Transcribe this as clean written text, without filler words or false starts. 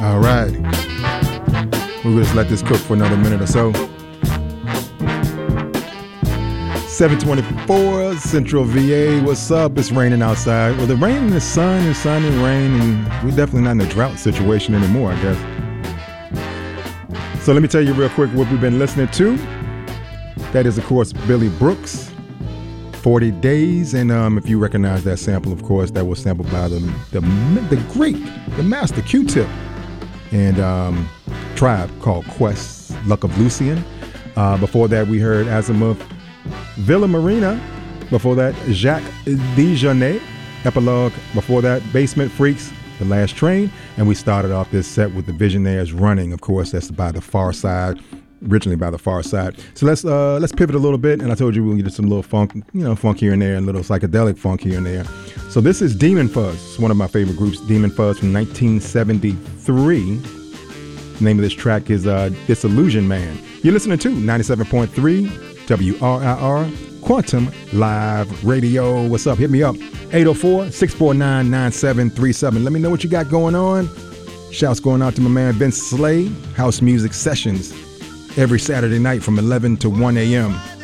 All right. We'll just let this cook for another minute or so. 724 Central VA. What's up? It's raining outside. Well, the rain and the sun and sun and rain, and we're definitely not in a drought situation anymore, I guess. So let me tell you real quick what we've been listening to. That is, of course, Billy Brooks, 40 Days. And if you recognize that sample, of course, that was sampled by the great, the master Q-Tip and Tribe called Quest, Luck of Lucian. Before that, we heard Azimuth, Villa Marina. Before that, Jacques Dijonais, Epilogue. Before that, Basement Freaks, The Last Train. And we started off this set with the Visionaires Running. Of course, that's by The Far Side, originally by The Far Side. So let's pivot a little bit. And I told you we'll get some little funk, funk here and there, and little psychedelic funk here and there. So this is Demon Fuzz. It's one of my favorite groups, Demon Fuzz from 1973. The name of this track is Disillusion Man. You're listening to 97.3 WRIR Quantum Live Radio. What's up? Hit me up. 804-649-9737. Let me know what you got going on. Shouts going out to my man Vince Slay. House Music Sessions every Saturday night from 11 to 1 a.m.